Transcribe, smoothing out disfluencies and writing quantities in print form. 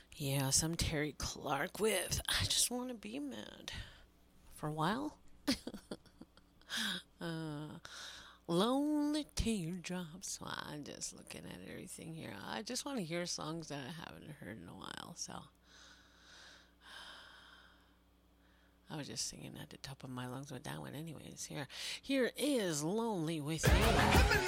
Yeah, some Terry Clark with I Just Want to Be Mad for a while. Lonely teardrops. Well, I'm just looking at everything here. I just want to hear songs that I haven't heard in a while. So I was just singing at the top of my lungs with that one, anyways. Here is Lonely with You.